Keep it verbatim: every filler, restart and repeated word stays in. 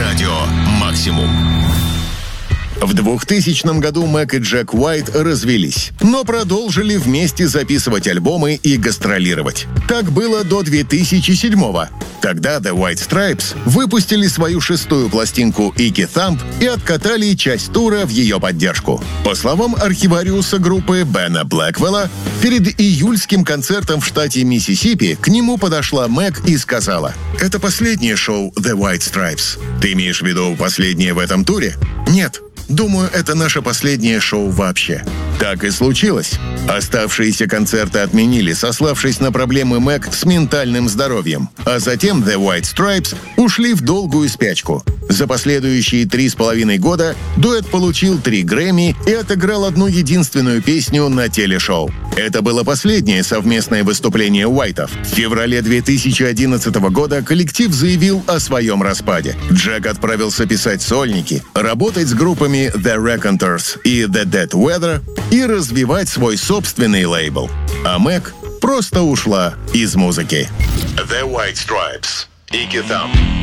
Радио Максимум. В двухтысячном году Мэг и Джек Уайт развелись, но продолжили вместе записывать альбомы и гастролировать. Так было до две тысячи седьмого. Тогда The White Stripes выпустили свою шестую пластинку «Icky Thump» и откатали часть тура в ее поддержку. По словам архивариуса группы Бена Блэквелла, перед июльским концертом в штате Миссисипи к нему подошла Мэг и сказала: «Это последнее шоу The White Stripes. Ты имеешь в виду последнее в этом туре?» «Нет. Думаю, это наше последнее шоу вообще». Так и случилось. Оставшиеся концерты отменили, сославшись на проблемы Мэг с ментальным здоровьем. А затем The White Stripes ушли в долгую спячку. За последующие три с половиной года дуэт получил три Грэмми и отыграл одну единственную песню на телешоу. Это было последнее совместное выступление Уайтов. В феврале две тысячи одиннадцатого года коллектив заявил о своем распаде. Джек отправился писать сольники, работать с группами The Raconteurs и The Dead Weather и развивать свой собственный лейбл. А Мэг просто ушла из музыки. The White Stripes. Icky Thump.